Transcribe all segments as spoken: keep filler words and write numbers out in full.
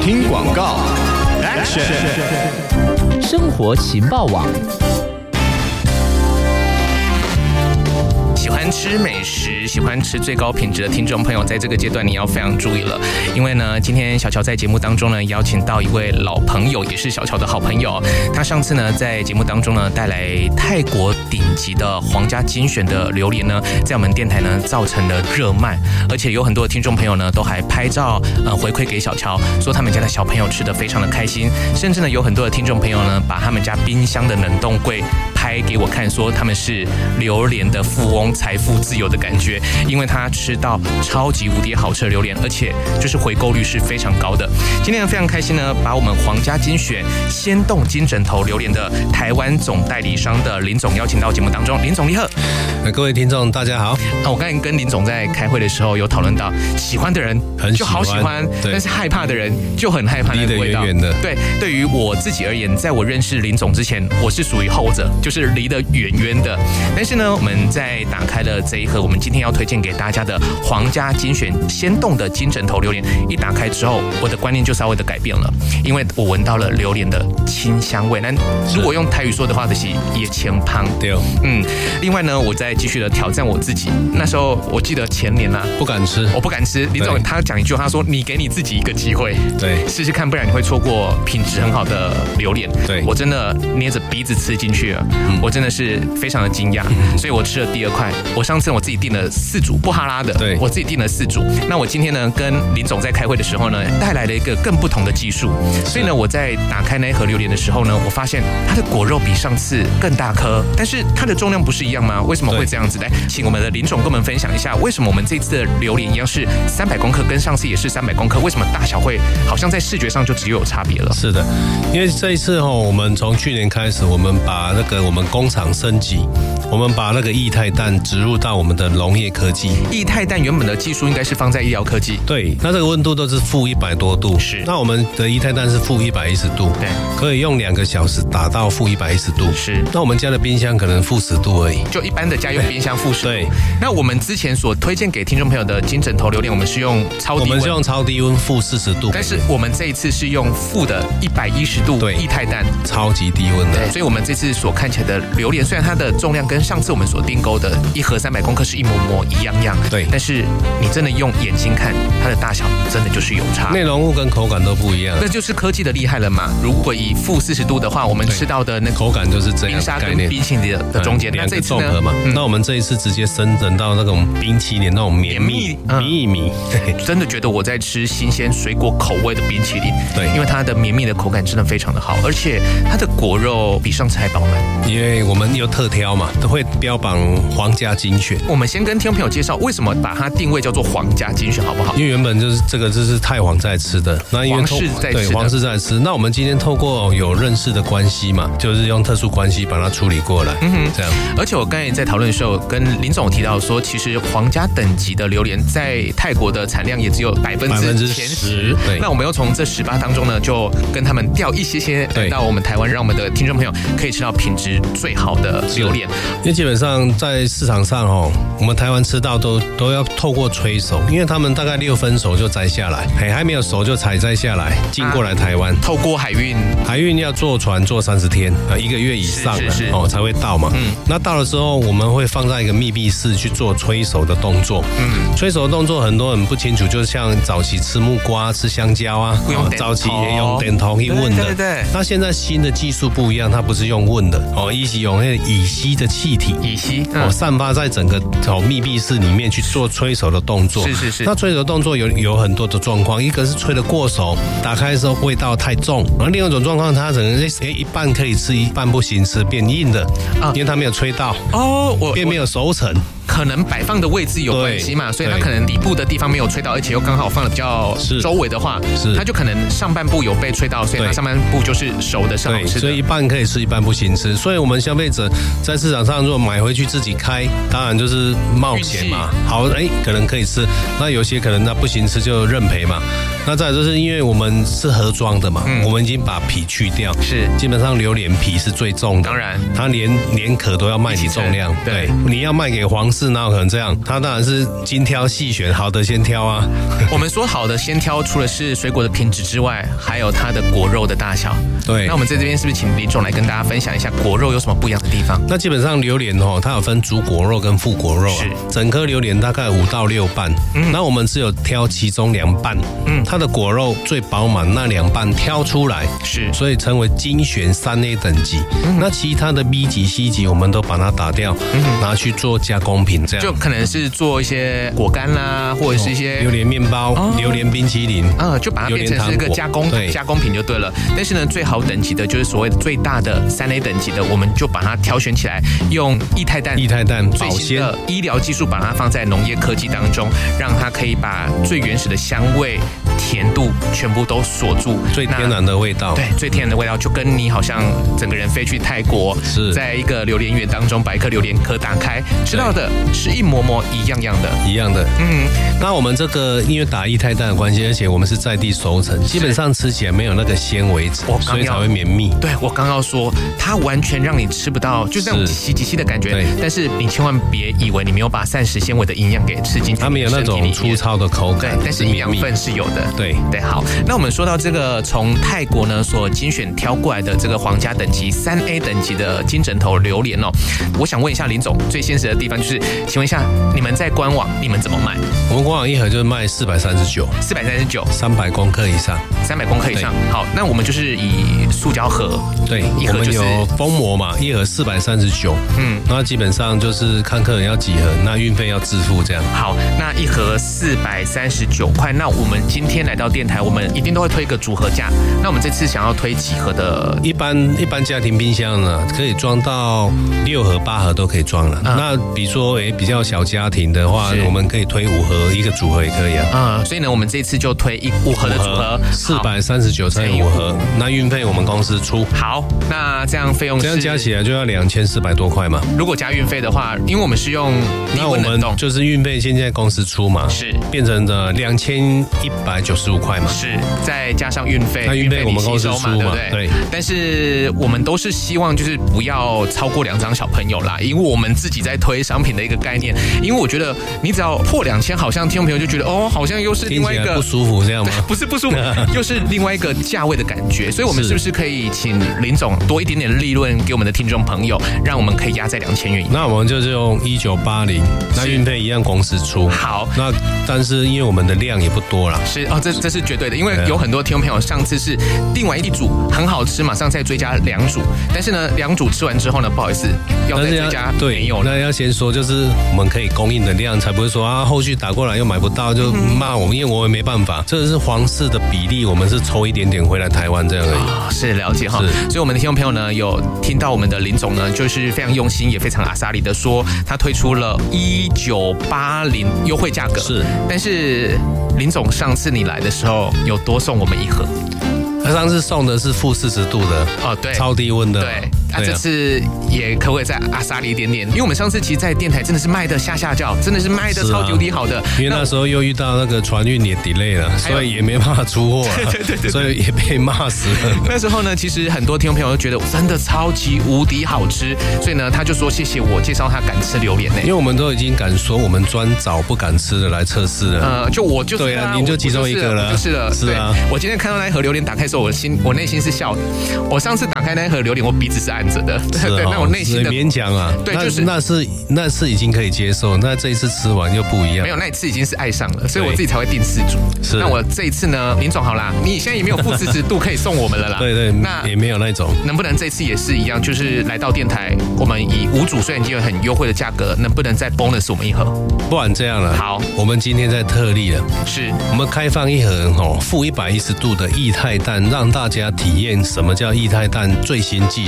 听广告 ，Action！ 生活情报网。 喜欢吃美食、喜欢吃最高品质的听众朋友，在这个阶段你要非常注意了，因为呢，今天小乔在节目当中呢，邀请到一位老朋友，也是小乔的好朋友。他上次呢，在节目当中呢，带来泰国顶级的皇家精选的榴莲呢，在我们电台呢，造成了热卖，而且有很多的听众朋友呢，都还拍照呃回馈给小乔，说他们家的小朋友吃得非常的开心，甚至呢，有很多的听众朋友呢，把他们家冰箱的冷冻柜拍给我看，说他们是榴莲的富翁。财富自由的感觉，因为他吃到超级无敌好吃的榴莲，而且就是回购率是非常高的。今天非常开心呢，把我们皇家精选鲜冻金枕头榴莲的台湾总代理商的林总邀请到节目当中。林总你好。 各位听众大家好。 啊，我刚才跟林总在开会的时候有讨论到，喜欢的人就好喜欢，但是害怕的人就很害怕那个味道。离得远远的。对，对于我自己而言，在我认识林总之前，我是属于后者，就是离得远远的。但是呢，我们在打开了这一盒我们今天要推荐给大家的皇家精选鲜冻的金枕头榴莲，一打开之后，我的观念就稍微的改变了，因为我闻到了榴莲的清香味。那如果用台语说的话，就是野前胖。 对， 嗯。另外呢，我再继续的挑战我自己。那时候我记得前年啊， 不敢吃， 我不敢吃。林总他讲一句话，他说：“你给你自己一个机会， 对， 试试看，不然你会错过品质很好的榴莲。” 对， 我真的捏着鼻子吃进去了，嗯、我真的是非常的惊讶，嗯、所以我吃了第二块。我上次我自己订了四组布哈拉的， 对， 我自己订了四组。那我今天呢，跟林总在开会的时候呢，带来了一个更不同的技术。所以呢，我在打开那一盒榴莲的时候呢，我发现它的果肉比上次更大颗，但是它的重量不是一样吗？为什么会这样子？来，请我们的林总跟我们分享一下，为什么我们这次的榴莲一样是三百公克，跟上次也是三百公克，为什么大小会好像在视觉上就只有差别了？ 是的，因为这一次哈，我们从去年开始，我们把那个我们工厂升级，我们把那个液态氮植入到我们的农业科技。 液态氮原本的技术应该是放在医疗科技， 对，那这个温度都是负一百多度， 是。 那我们的液态氮是负一百一十度， 对， 可以用两个小时达到负一百一十度， 是。 那我们家的冰箱可能负十度而已， 就一般的家用冰箱负十度。 对。 那我们之前所推荐给听众朋友的金枕头榴莲，我们是用超低温， 我们是用超低温负四十度， 但是我们这一次是用负的一百一十度液态氮， 超级低温的。 对，所以我们这次所看起来的榴莲，虽然它的重量跟上次我们所订购的一盒三百公克是一模模一样样， 对， 但是你真的用眼睛看，它的大小真的就是有差， 内容物跟口感都不一样， 那就是科技的厉害了嘛。如果以负四十度的话，我们吃到的那口感就是这样冰沙跟冰淇淋的中间， 两个综合嘛。那我们这一次直接升等到那种冰淇淋那种绵密密密， 真的觉得我在吃新鲜水果口味的冰淇淋， 对， 因为它的绵密的口感真的非常的好，而且它的果肉比上次还饱满。 因为我们有特挑嘛，都会标榜皇家精选。 我们先跟听众朋友介绍为什么把它定位叫做皇家精选，好不好？ 因为原本就是这个，就是太皇在吃的，那因为皇室在吃的， 对，皇室在吃。那我们今天透过有认识的关系嘛，就是用特殊关系把它处理过来，嗯哼，这样。 而且我刚才在讨论的时候，跟林总提到说，其实皇家等级的榴莲在泰国的产量也只有百分之前十，对。那我们又从这十八当中呢，就跟他们调一些些来到我们台湾，让我们的听众朋友可以吃到品质最好的榴莲。 因为基本上在市场上哦，我们台湾吃到都都要透过催熟，因为他们大概六分熟就摘下来，还还没有熟就采摘下来，进过来台湾，啊、 透过海运， 海运要坐船坐三十天啊，一个月以上是是是哦才会到嘛。嗯，那到了之后，我们会放在一个密闭室去做催熟的动作。嗯，催熟的动作很多人不清楚，就是像早期吃木瓜、吃香蕉啊， 不用哦、早期也用电筒去问的。 对对对。 那现在新的技术不一样，它不是用问的哦，一起用那个乙烯的气体， 乙烯、 嗯、哦散发在整个哦密闭室里面去做催熟的动作。 是是是。 那催熟动作有有很多的状况，一个是催得过熟，打开的时候味道太重，然后另外一种状况，它可能诶一半可以吃，一半不行吃，变硬的啊，因为它没有催到哦，我变没有熟成。 可能摆放的位置有关系嘛，所以它可能底部的地方没有吹到，而且又刚好放的比较周围的话，它就可能上半部有被吹到，所以它上半部就是熟的，是好吃的。 所以一半可以吃，一半不行吃。所以我们消费者在市场上如果买回去自己开，当然就是冒险嘛。好，哎，可能可以吃，那有些可能那不行吃就认赔嘛。 那再来就是因为我们是盒装的嘛， 嗯我们已经把皮去掉， 是基本上榴莲皮是最重的， 当然它连连壳都要卖你重量， 对， 你要卖给皇室哪有可能这样？它当然是精挑细选，好的先挑啊。 我们说好的先挑，除了是水果的品质之外，还有它的果肉的大小。 对， 那我们在这边是不是请林总来跟大家分享一下果肉有什么不一样的地方？ 那基本上榴莲哦，它有分主果肉跟副果肉、啊， 是整颗榴莲大概五到六瓣，嗯，那我们只有挑其中两瓣，嗯，它的果肉最饱满，那两瓣挑出来， 是， 所以称为精选三 A 等级。嗯、那其他的 B 级、C 级我们都把它打掉，嗯、拿去做加工品，这样就可能是做一些果干啦，或者是一些、 哦、榴莲面包、哦、榴莲冰淇淋， 啊，就把它变成是一个加工加工品就对了。但是呢，最好等级的就是所谓的最大的三 A 等级的，我们就把它挑选起来，用液态氮、 液态氮最新的医疗技术把它放在农业科技当中，让它可以把最原始的香味、甜度全部都锁住， 最天然的味道。 对，最天然的味道，就跟你好像整个人飞去泰国， 是在一个榴莲园当中把一颗榴莲壳打开，吃到的是一模模一样样的， 一样的。嗯，那我们这个因为打液态氮的关系，而且我们是在地熟成，基本上吃起来没有那个纤维质，所以才会绵密。 对，我刚要说，它完全让你吃不到，就是那种稀稀稀的感觉。但是你千万别以为你没有把膳食纤维的营养给吃进去， 它没有那种粗糙的口感， 对，但是营养分是有的。 对对，好，那我们说到这个从泰国呢所精选挑过来的这个皇家等级三 A 等级的金枕头榴莲哦，我想问一下林总，最现实的地方就是，请问一下你们在官网你们怎么卖？ 我们官网一盒就是卖四百三十九， 四百三十九， 三百公克以上， 三百公克以上。好，那我们就是以塑胶盒， 对， 一盒就是、 我们有封膜嘛，一盒四百三十九，嗯，那基本上就是看客人要几盒，那运费要自付这样。 好，那一盒四百三十九块，那我们今天来到电台，我们一定都会推一个组合价。那我们这次想要推几盒的？ 一般一般家庭冰箱呢，可以装到六盒、八盒都可以装了。嗯、那比如说，诶，比较小家庭的话，我们可以推五盒，一个组合也可以啊。 嗯，所以呢，我们这次就推一五盒的组合， 四百三十九乘以五盒，那运费我们公司出。 好，那这样费用这样加起来就要两千四百多块嘛。 如果加运费的话，因为我们是用低温冷冻， 就是运费现在公司出嘛， 是变成的两千一百九十五块嘛， 是再加上运费， 那运费我们公司出嘛，对不对？ 对。但是我们都是希望就是不要超过两张小朋友啦，因为我们自己在推商品的一个概念。因为我觉得你只要破两千，好像听众朋友就觉得哦，好像又是另外一个不舒服这样吗？ 不是不舒服，又是另外一个价位的感觉。所以我们是不是可以请林总多一点点利润给我们的听众朋友，让我们可以压在两千元以内？ 那我们就是用一九八零，那运费一样公司出。 好， 那但是因为我们的量也不多啦， 是哦，这这是绝对的，因为有很多听众朋友上次是订完一组很好吃，马上再追加两组，但是呢，两组吃完之后呢，不好意思，要再追加没有了。 那要先说，就是我们可以供应的量，才不会说啊，后续打过来又买不到就骂我们，因为我们没办法，这是皇室的比例，我们是抽一点点回来台湾这样而已。 哦、是了解哈，所以我们的听众朋友呢，有听到我们的林总呢，就是非常用心，也非常阿萨里的说，他推出了一九八零优惠价格， 是， 但是林总上次你来的时候有多送我们一盒。 他上次送的是负四十度的哦，对， 超低温的。 对，啊，这次也可不可以再阿萨里一点点？因为我们上次其实在电台真的是卖的下下叫，真的是卖的超级无敌好的。 因为那时候又遇到那个船运也 delay 了，所以也没办法出货了， 对对对， 所以也被骂死了。 那时候呢，其实很多听众朋友都觉得真的超级无敌好吃，所以呢，他就说谢谢我介绍他敢吃榴莲呢。 因为我们都已经敢说我们专找不敢吃的来测试了。 呃，就我就是对啊，您就其中一个了， 就是了， 是啊。 我今天看到那一盒榴莲打开的时候，我心我内心是笑的。我上次打开那一盒榴莲，我鼻子是按着的，对，那我内心的勉强啊， 对，就是那是那是已经可以接受，那这一次吃完又不一样。 没有，那一次已经是爱上了，所以我自己才会订四组。 是， 那我这一次呢，林总好啦，你现在也没有负四十度可以送我们了啦。 对对， 那也没有那种。 能不能这次也是一样，就是来到电台，我们以五组虽然已经有很优惠的价格，能不能再 bonus 我们一盒？ 不然这样了， 好， 我们今天在特例了， 是我们开放一盒哦，负一百一十度的液态氮，让大家体验什么叫液态氮最新技术。 就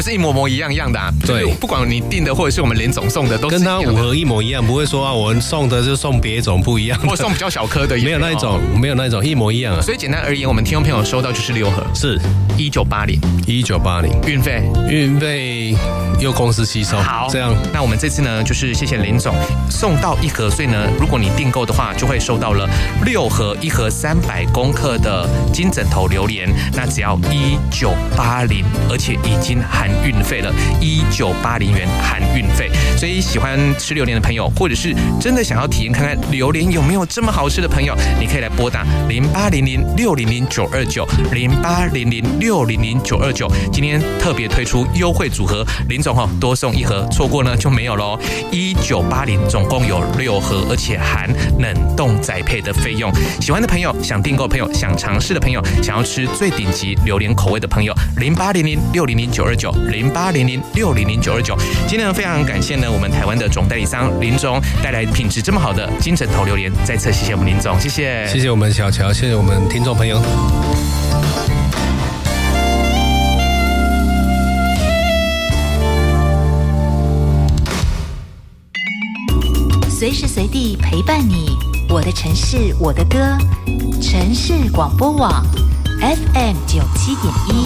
就是一模模一样样的、啊。 对， 不管你订的或者是我们林总送的，都是跟他五盒一模一样，不会说啊，我送的就送别种不一样的， 或送比较小颗的也， 没有那一种，没有那一种一模一样啊。 所以简单而言，我们听众朋友收到就是六盒， 是一九八零， 一九八零， 运费， 运费由公司吸收。 好， 这样， 那我们这次呢，就是谢谢林总送到一盒，所以呢，如果你订购的话，就会收到了六盒，一盒三百公克的金枕头榴莲，那只要一九八零，而且已经含运费了，一九八零元含运费。所以喜欢吃榴莲的朋友，或者是真的想要体验看看榴莲有没有这么好吃的朋友，你可以来拨打零八零零六零零九二九零八零零六零零九二九。今天特别推出优惠组合，林总哈多送一盒，错过呢就没有喽。一九八零总共有六盒，而且含冷冻宅配的费用。喜欢的朋友，想订购的朋友，想尝试的朋友，想要吃最顶级榴莲口味的朋友，零八零零六零零九二九零八零零六零零九二九。今天呢非常感谢呢我们台湾的总代理商林总带来品质这么好的金枕头榴莲，再次谢谢我们林总，谢谢， 谢谢我们小乔，谢谢我们听众朋友。 随时随地陪伴你，我的城市，我的歌，城市广播网 F M 九七点一。